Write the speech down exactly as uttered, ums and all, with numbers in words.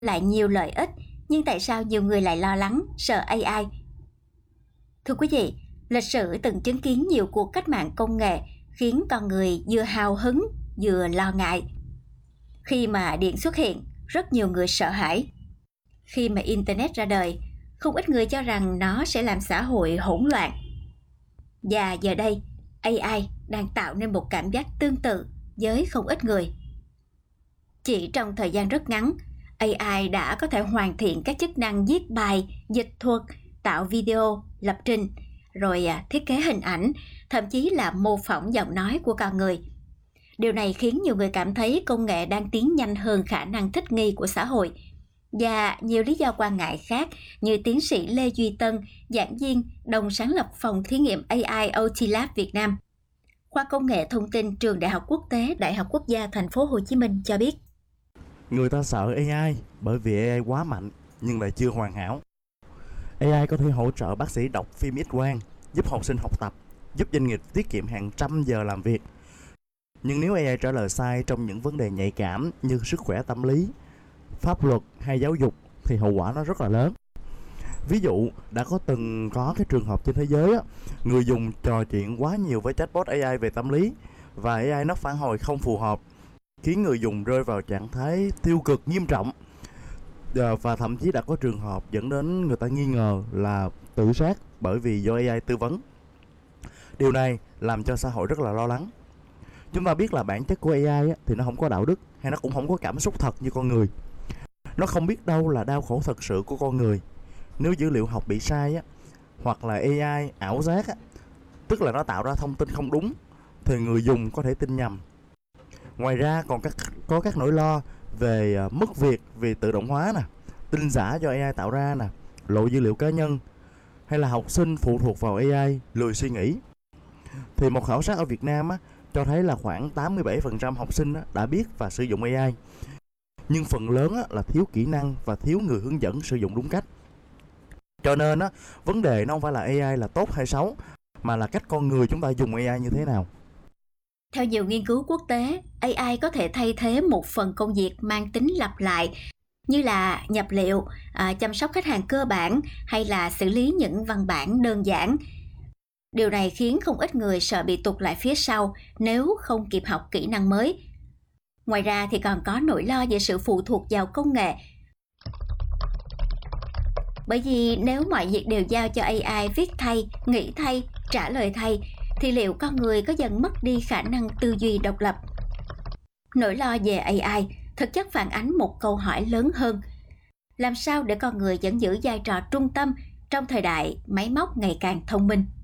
lại nhiều lợi ích, nhưng tại sao nhiều người lại lo lắng, sợ a i? Thưa quý vị, lịch sử từng chứng kiến nhiều cuộc cách mạng công nghệ khiến con người vừa hào hứng vừa lo ngại. Khi mà điện xuất hiện, rất nhiều người sợ hãi. Khi mà Internet ra đời, không ít người cho rằng nó sẽ làm xã hội hỗn loạn. Và giờ đây, a i đang tạo nên một cảm giác tương tự với không ít người. Chỉ trong thời gian rất ngắn, a i đã có thể hoàn thiện các chức năng viết bài, dịch thuật, tạo video, lập trình, rồi thiết kế hình ảnh, thậm chí là mô phỏng giọng nói của con người. Điều này khiến nhiều người cảm thấy công nghệ đang tiến nhanh hơn khả năng thích nghi của xã hội. Và nhiều lý do quan ngại khác như tiến sĩ Lê Duy Tân, giảng viên, đồng sáng lập phòng thí nghiệm a i o tê Lab Việt Nam, khoa công nghệ thông tin trường Đại học Quốc tế Đại học Quốc gia Thành phố Hồ Chí Minh cho biết. Người ta sợ a i bởi vì a i quá mạnh nhưng lại chưa hoàn hảo. a i có thể hỗ trợ bác sĩ đọc phim X quang, giúp học sinh học tập, giúp doanh nghiệp tiết kiệm hàng trăm giờ làm việc. Nhưng nếu a i trả lời sai trong những vấn đề nhạy cảm như sức khỏe tâm lý, pháp luật hay giáo dục thì hậu quả nó rất là lớn. Ví dụ, đã có từng có cái trường hợp trên thế giới á, người dùng trò chuyện quá nhiều với chatbot a i về tâm lý và a i nó phản hồi không phù hợp, khiến người dùng rơi vào trạng thái tiêu cực nghiêm trọng. Và thậm chí đã có trường hợp dẫn đến người ta nghi ngờ là tự sát bởi vì do a i tư vấn. Điều này làm cho xã hội rất là lo lắng. Chúng ta biết là bản chất của a i á, thì nó không có đạo đức hay nó cũng không có cảm xúc thật như con người. Nó không biết đâu là đau khổ thật sự của con người. Nếu dữ liệu học bị sai á, hoặc là a i ảo giác á, tức là nó tạo ra thông tin không đúng, thì người dùng có thể tin nhầm. Ngoài ra còn các, có các nỗi lo về uh, mất việc vì tự động hóa nè, tin giả do a i tạo ra nè, lộ dữ liệu cá nhân, hay là học sinh phụ thuộc vào a i, lười suy nghĩ. Thì một khảo sát ở Việt Nam á, cho thấy là khoảng tám mươi bảy phần trăm học sinh á, đã biết và sử dụng a i. Nhưng phần lớn á, là thiếu kỹ năng và thiếu người hướng dẫn sử dụng đúng cách. Cho nên á, vấn đề nó không phải là a i là tốt hay xấu, mà là cách con người chúng ta dùng a i như thế nào. Theo nhiều nghiên cứu quốc tế, a i có thể thay thế một phần công việc mang tính lặp lại như là nhập liệu, à, chăm sóc khách hàng cơ bản hay là xử lý những văn bản đơn giản. Điều này khiến không ít người sợ bị tụt lại phía sau nếu không kịp học kỹ năng mới. Ngoài ra thì còn có nỗi lo về sự phụ thuộc vào công nghệ. Bởi vì nếu mọi việc đều giao cho a i viết thay, nghĩ thay, trả lời thay, thì liệu con người có dần mất đi khả năng tư duy độc lập? Nỗi lo về a i thực chất phản ánh một câu hỏi lớn hơn. Làm sao để con người vẫn giữ vai trò trung tâm trong thời đại máy móc ngày càng thông minh?